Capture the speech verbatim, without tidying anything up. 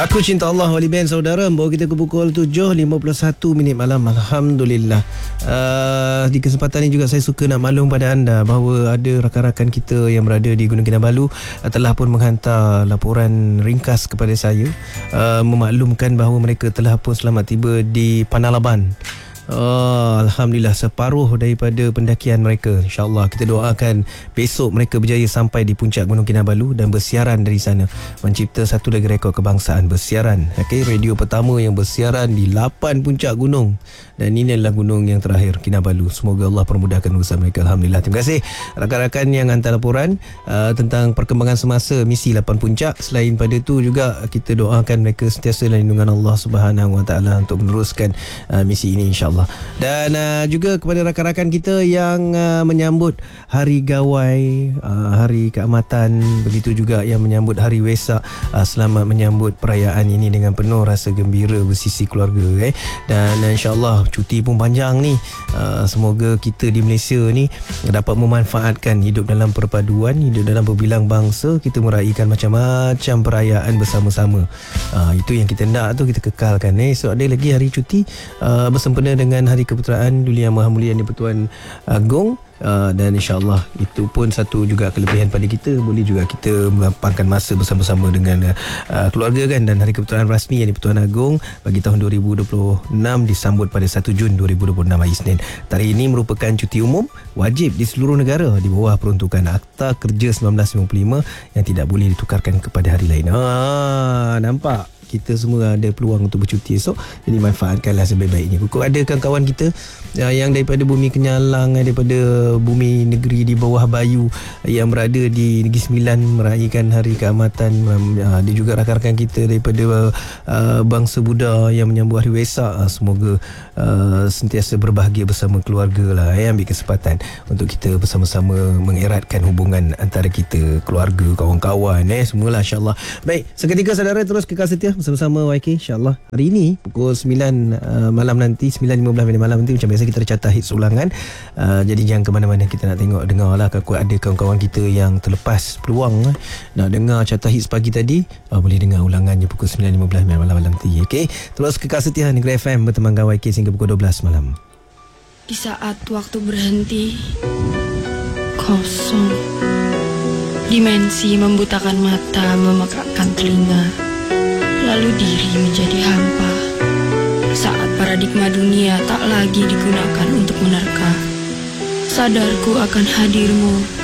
Aku Cinta Allah Wali Band saudara, bawa kita ke pukul tujuh lima puluh satu minit malam. Alhamdulillah. Uh, di kesempatan ini juga saya suka nak maklum pada anda bahawa ada rakan-rakan kita yang berada di Gunung Kinabalu uh, telah pun menghantar laporan ringkas kepada saya, uh, memaklumkan bahawa mereka telah pun selamat tiba di Panalaban. Oh, Alhamdulillah, separuh daripada pendakian mereka. InsyaAllah kita doakan besok mereka berjaya sampai di puncak Gunung Kinabalu dan bersiaran dari sana, mencipta satu lagi rekod kebangsaan bersiaran. Okay, radio pertama yang bersiaran di lapan puncak gunung, dan ini adalah gunung yang terakhir, Kinabalu. Semoga Allah permudahkan urusan mereka. Alhamdulillah. Terima kasih rakan-rakan yang hantar laporan uh, tentang perkembangan semasa misi lapan puncak. Selain pada itu juga kita doakan mereka sentiasa dalam lindungan Allah Subhanahu Wa Taala untuk meneruskan uh, misi ini insya-Allah. Dan uh, juga kepada rakan-rakan kita yang uh, menyambut Hari Gawai, uh, Hari Keamatan, begitu juga yang menyambut Hari Wesak, uh, selamat menyambut perayaan ini dengan penuh rasa gembira bersisi keluarga. Eh. Dan uh, insya-Allah cuti pun panjang ni. Uh, semoga kita di Malaysia ni dapat memanfaatkan hidup dalam perpaduan, hidup dalam berbilang bangsa, kita meraihkan macam-macam perayaan bersama-sama. Uh, itu yang kita nak tu, kita kekalkan. Eh. So ada lagi hari cuti uh, bersempena dengan dengan Hari Keputeraan Duli Yang Maha Mulia Di-Pertuan Agong. Uh, dan insyaAllah itu pun satu juga kelebihan pada kita, boleh juga kita melapangkan masa bersama-sama dengan uh, keluarga kan. Dan Hari Keputeraan rasmi Yang Di-Pertuan Agong bagi tahun dua ribu dua puluh enam disambut pada satu Jun dua ribu dua puluh enam, hari Isnin. Tarikh ini merupakan cuti umum wajib di seluruh negara di bawah peruntukan Akta Kerja seribu sembilan ratus lima puluh lima yang tidak boleh ditukarkan kepada hari lain. Ah, nampak? Kita semua ada peluang untuk bercuti esok, jadi manfaatkanlah sebaik-baiknya. Kukuk ada kawan-kawan kita uh, yang daripada bumi Kenyalang, daripada bumi negeri di bawah Bayu, yang berada di Negeri Sembilan meraihkan Hari Keamatan. Uh, ada juga rakan-rakan kita daripada uh, bangsa Buddha yang menyambut Hari Wesak. Uh, semoga uh, sentiasa berbahagia bersama keluarga lah. Eh. Ambil kesempatan untuk kita bersama-sama mengeratkan hubungan antara kita, keluarga, kawan-kawan. Eh. Semualah insyaAllah. Baik, seketika saudara terus kekal setia bersama Y K insyaAllah. Hari ini pukul sembilan uh, malam nanti, sembilan lima belas minit malam nanti, macam biasa kita ada carta hits ulangan. uh, Jadi jangan ke mana-mana, kita nak tengok, dengar lah kalau ada kawan-kawan kita yang terlepas peluang eh, nak dengar carta hits pagi tadi, uh, boleh dengar ulangannya pukul sembilan lima belas minit malam nanti. Okay, terus kekal setia Negeri F M bertemankan Y K sehingga pukul dua belas malam. Di saat waktu berhenti, kosong, dimensi membutakan mata, memekakkan telinga, lalu diri menjadi hampa. Saat paradigma dunia tak lagi digunakan untuk menerka, sadarku akan hadirmu